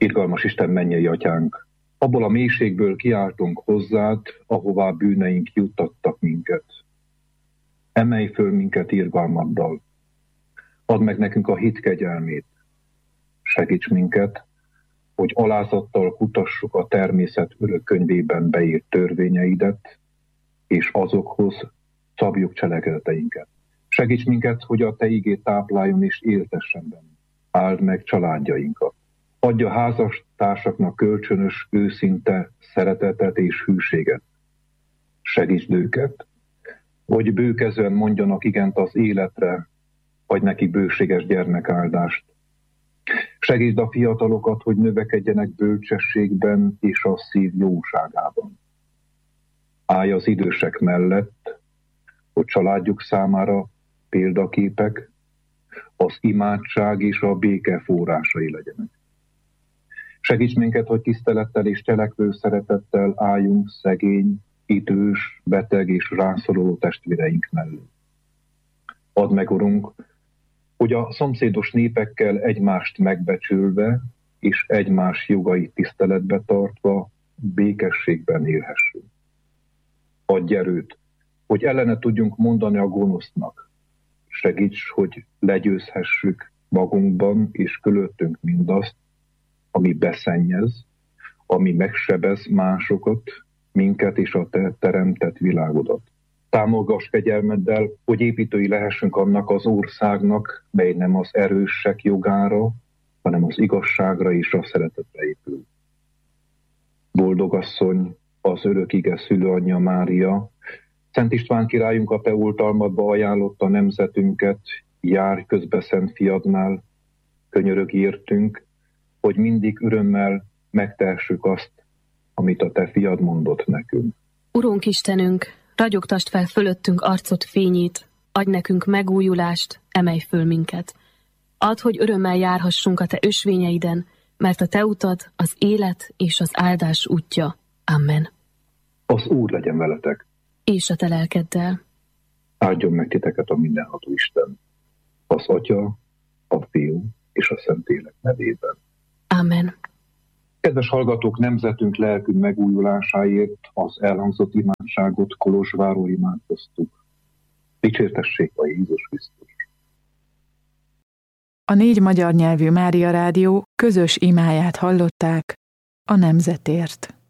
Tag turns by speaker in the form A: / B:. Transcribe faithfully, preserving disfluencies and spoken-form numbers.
A: Irgalmas Isten mennyei atyánk, abból a mélységből kiáltunk hozzád, ahová bűneink juttattak minket. Emelj föl minket irgalmaddal. Add meg nekünk a hit kegyelmét. Segíts minket, hogy alázattal kutassuk a természet örök könyvében beírt törvényeidet, és azokhoz szabjuk cselekedeteinket. Segíts minket, hogy a te igét tápláljon és éltessen bennünk. Áld meg családjainkat. Adja házastársaknak kölcsönös, őszinte szeretetet és hűséget. Segítsd őket, hogy bőkezően mondjanak igent az életre, adj neki bőséges gyermekáldást. Segítsd a fiatalokat, hogy növekedjenek bölcsességben és a szív jóságában. Állj az idősek mellett, hogy családjuk számára példaképek, az imádság és a béke forrásai legyenek. Segíts minket, hogy tisztelettel és cselekvő szeretettel álljunk szegény, idős, beteg és rászoruló testvéreink mellett. Add meg, Urunk, hogy a szomszédos népekkel egymást megbecsülve és egymás jogait tiszteletbe tartva békességben élhessünk. Adj erőt, hogy ellene tudjunk mondani a gonosznak. Segíts, hogy legyőzhessük magunkban és körülöttünk mindazt, ami beszennyez, ami megsebez másokat, minket és a te teremtett világodat. Támogass kegyelmeddel, hogy építői lehessünk annak az országnak, mely nem az erősek jogára, hanem az igazságra és a szeretetre épül. Boldog asszony, az örök ige szülőanyja Mária, Szent István királyunk a te oltalmadba ajánlotta nemzetünket, járj közbe Szent Fiadnál, könyörög értünk, hogy mindig örömmel megtehessük azt, amit a te fiad mondott nekünk.
B: Urunk Istenünk, ragyogtasd fel fölöttünk arcod fényét, adj nekünk megújulást, emelj föl minket. Add, hogy örömmel járhassunk a te ösvényeiden, mert a te utad az élet és az áldás útja. Amen.
A: Az Úr legyen veletek.
B: És a te lelkeddel.
A: Áldjon meg titeket a mindenható Isten, az Atya, a Fiú és a Szentlélek nevében.
B: Amen.
A: Kedves hallgatók, nemzetünk lelkünk megújulásáért az elhangzott imádságot Kolozsvárról imádkoztuk. Dicsértessék a Jézus Krisztus.
C: A négy magyar nyelvű Mária Rádió közös imáját hallották a nemzetért.